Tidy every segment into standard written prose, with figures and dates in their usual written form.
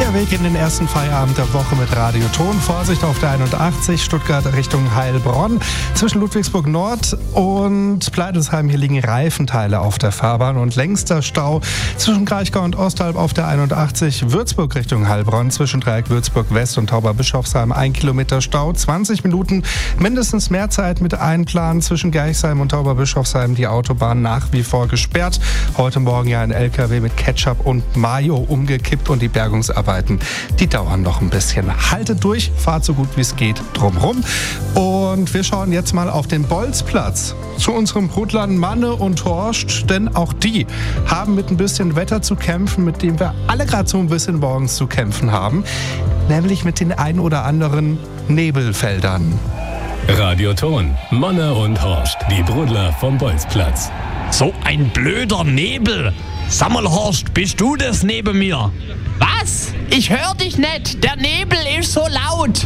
Der Weg in den ersten Feierabend der Woche mit Radio Ton. Vorsicht auf der 81, Stuttgart Richtung Heilbronn. Zwischen Ludwigsburg Nord und Pleidelsheim hier liegen Reifenteile auf der Fahrbahn. Und längster Stau zwischen Kraichgau und Ostalb auf der 81, Würzburg Richtung Heilbronn. Zwischen Dreieck Würzburg West und Tauberbischofsheim 1 Kilometer Stau. 20 Minuten mindestens mehr Zeit mit einplanen. Zwischen Gerchsheim und Tauberbischofsheim die Autobahn nach wie vor gesperrt. Heute Morgen ja ein LKW mit Ketchup und Mayo umgekippt und die Bergungsarbeiten, die dauern noch ein bisschen. Haltet durch, fahrt so gut wie es geht drumherum. Und wir schauen jetzt mal auf den Bolzplatz zu unseren Brudlern Manne und Horst, denn auch die haben mit ein bisschen Wetter zu kämpfen, mit dem wir alle gerade so ein bisschen morgens zu kämpfen haben, nämlich mit den ein oder anderen Nebelfeldern. Radio Ton, Manne und Horst, die Brudler vom Bolzplatz. So ein blöder Nebel. Sag mal, Horst, bist du das neben mir? Was? Ich hör dich nicht. Der Nebel ist so laut.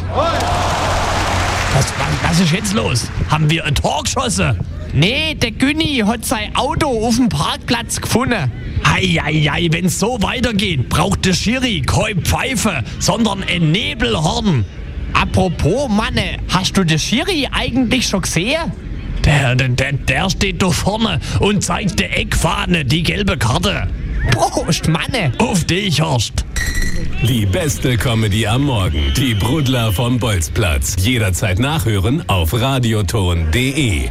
Was ist jetzt los? Haben wir ein Tor geschossen? Nee, der Günni hat sein Auto auf dem Parkplatz gefunden. Ei, wenn's so weitergeht, braucht der Schiri keine Pfeife, sondern ein Nebelhorn. Apropos, Manne, hast du den Schiri eigentlich schon gesehen? Der steht da vorne und zeigt der Eckfahne, die gelbe Karte. Prost, Manne. Auf dich, Horst. Die beste Comedy am Morgen. Die Brudler vom Bolzplatz. Jederzeit nachhören auf radioton.de.